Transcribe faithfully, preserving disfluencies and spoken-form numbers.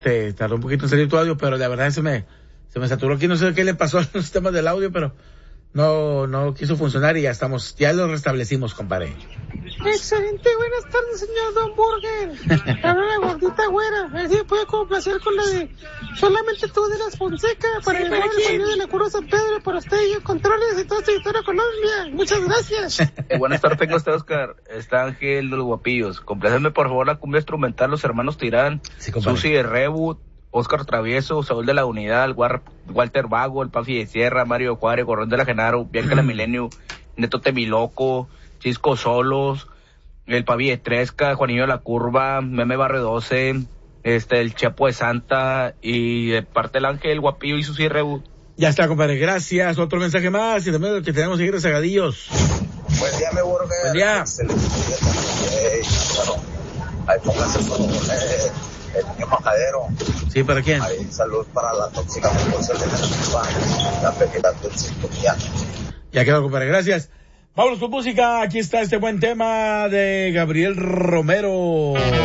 Te tardó un poquito en salir tu audio, pero la verdad se me, se me saturó aquí, no sé qué le pasó a los temas del audio, pero no, no quiso funcionar y ya estamos, ya lo restablecimos, compadre. Excelente, buenas tardes, señor Don Burger. Habla la gordita güera, a ver si me puede complacer con la de solamente tú de las Fonseca para sí, llevar el sonido de la Curva San Pedro para usted y yo, controles y toda esta historia Colombia. Muchas gracias. Eh, buenas tardes, tengo usted, Oscar. Está Ángel de los Guapillos. Complácenme por favor la cumbia instrumental, los hermanos Tirán, sí, Susi de Reboot, Oscar Travieso, Saúl de la Unidad, Walter Vago, el Pafi de Sierra, Mario Juárez, Gorrón de la Genaro, Bianca la Milenio, Neto Temiloco, Chisco Solos, el Pavi de Tresca, Juanillo de la Curva, Meme Barrio doce, este, el Chapo de Santa, y de parte del Ángel, Guapillo y Susi Reboot. Ya está, compadre, gracias. Otro mensaje más, y también que tenemos que ir rezagadillos. Buen día, mi burger. Buen día. Excelente día también. Bueno, ahí póngase por eh, el niño majadero. Sí, ¿para quién? Ahí, salud para la tóxica mucosa de la pequeña toxicidad. Ya quedó, compadre, gracias. Vámonos con música, aquí está este buen tema de Gabriel Romero.